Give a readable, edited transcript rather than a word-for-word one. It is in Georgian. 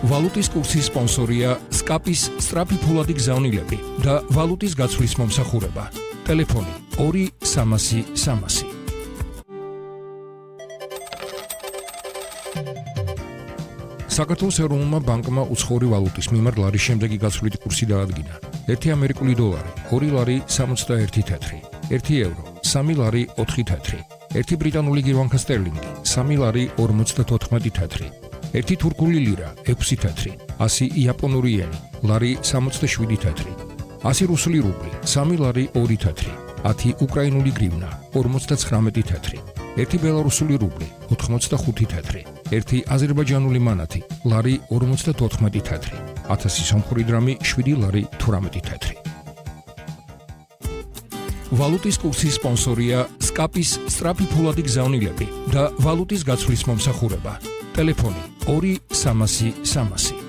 ვალუტის კურსის სპონსორია SCAP-ის სწრაფი ფულადი გზავნილები და ვალუტის გაცვლის მომსახურება. ტელეფონი 2-300-300. საქართველოს ეროვნულმა ბანკმა უცხოური ვალუტის მიმართ ლარის შემდეგი გაცვლითი კურსი დაადგინა. 1 ამერიკული დოლარი 2 ლარი 61 თეთრი, 1 ევრო 3 ლარი 4 თეთრი, 1 ბრიტანული გირვანქა სტერლინგი 3 ლარი 54 თეთრი, 1 თურქული ლირა 6 თეთრი, 100 იაპონური იენი ლარი 67 თეთრი, 100 რუსული რუბლი 3 ლარი 2 თეთრი, 10 უკრაინული გრივნა 59 თეთრი, 1 ბელარუსული რუბლი 85 თეთრი, 1 აზერბაიჯანული მანათი ლარი 54 თეთრი, 1000 სომხური დრამი 7 ლარი 18 თეთრი. ვალუტის კურსის სპონსორია SCAP-ის სწრაფი ფულადი გზავნილები და ვალუტის გაცვლის მომსახურება. ტელეფონი 2-300-300.